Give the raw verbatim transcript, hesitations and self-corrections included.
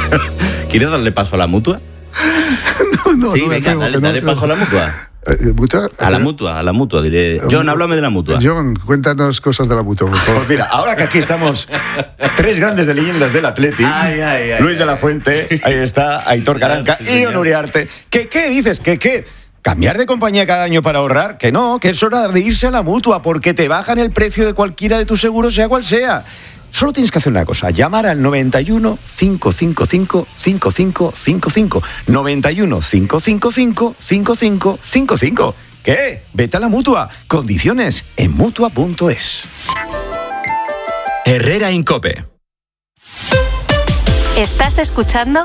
¿Quieres darle paso a la mutua? No, no, sí, no venga, tengo, dale, no, dale no. paso a la mutua. Eh, ¿Mutua? A la mutua, a la mutua, diré. John, háblame de la mutua. John, cuéntanos cosas de la mutua, por favor. Pues mira, ahora que aquí estamos tres grandes de leyendas del Atleti, Ay, ay, ay, Luis ay, de la ay. Fuente, ahí está, Aitor Caranca Sí, y señor. Onuriarte. ¿Qué, qué dices? ¿Qué, qué? ¿Cambiar de compañía cada año para ahorrar? Que no, que es hora de irse a la mutua, porque te bajan el precio de cualquiera de tus seguros, sea cual sea. Solo tienes que hacer una cosa, llamar al noventa y uno, cinco cinco cinco, cinco cinco cinco cinco. noventa y uno, cinco cinco cinco, cinco cinco cinco cinco. ¿Qué? Vete a la mutua. Condiciones en mutua punto es. Herrera Incope. Estás escuchando